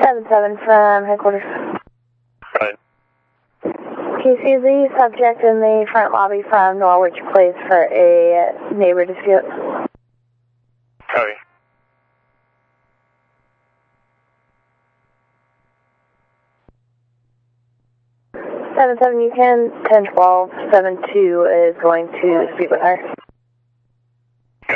7-7 from headquarters. Right. Casey, the subject in the front lobby from Norwich Place for a neighbor dispute. Copy. You can 10-12, 7-2 is going to speak with her.